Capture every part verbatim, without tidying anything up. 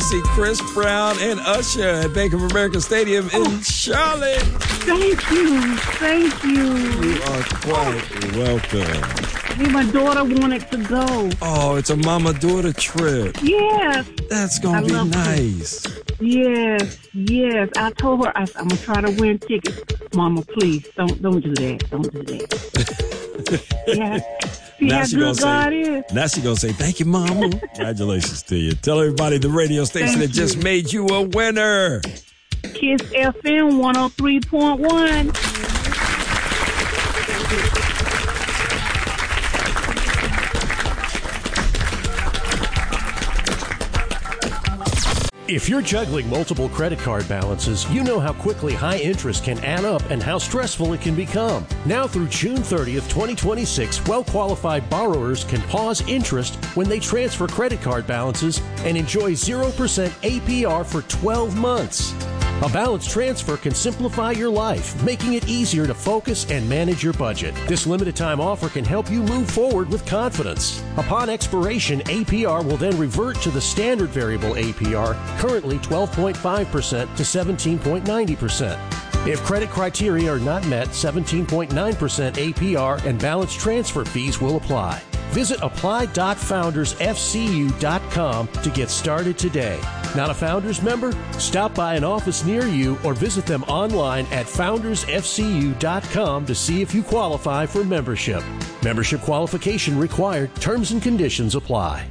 see Chris Brown and Usher at Bank of America Stadium in oh. Charlotte. Thank you. Thank you. You are quite welcome. Me, my daughter wanted to go. Oh, it's a mama-daughter trip. Yes. That's going to be nice. Her. Yes, yes. I told her I, I'm going to try to win tickets. Mama, please, don't don't do that. Don't do that. Yeah. See now how she good God say, is. Now she going to say, thank you, Mama. Congratulations to you. Tell everybody the radio station thank that you. just made you a winner. Kiss F M one oh three point one. If you're juggling multiple credit card balances, you know how quickly high interest can add up and how stressful it can become. Now through June thirtieth, twenty twenty-six, well-qualified borrowers can pause interest when they transfer credit card balances and enjoy zero percent A P R for twelve months. A balance transfer can simplify your life, making it easier to focus and manage your budget. This limited time offer can help you move forward with confidence. Upon expiration, A P R will then revert to the standard variable A P R, currently twelve point five percent to seventeen point nine zero percent. If credit criteria are not met, seventeen point nine percent A P R and balance transfer fees will apply. Visit apply dot founders f c u dot com to get started today. Not a Founders member? Stop by an office near you or visit them online at founders f c u dot com to see if you qualify for membership. Membership qualification required. Terms and conditions apply.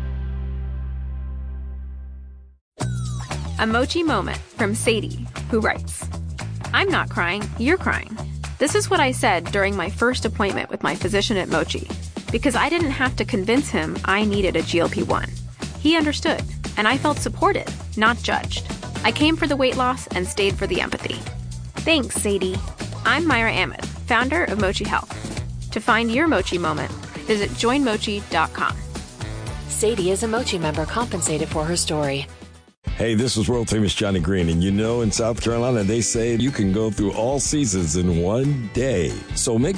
A Mochi moment from Sadie, who writes, I'm not crying, you're crying. This is what I said during my first appointment with my physician at Mochi, because I didn't have to convince him I needed a G L P one. He understood, and I felt supported, not judged. I came for the weight loss and stayed for the empathy. Thanks, Sadie. I'm Myra Ahmed, founder of Mochi Health. To find your Mochi moment, visit join mochi dot com. Sadie is a Mochi member compensated for her story. Hey, this is world famous Johnny Green, and you know in South Carolina they say you can go through all seasons in one day. So make